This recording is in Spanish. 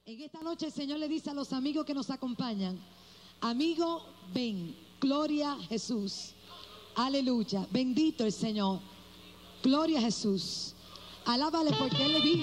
En esta noche el Señor le dice a los amigos que nos acompañan: amigo, ven, gloria a Jesús, aleluya, bendito el Señor, gloria a Jesús, alábale porque Él le vino.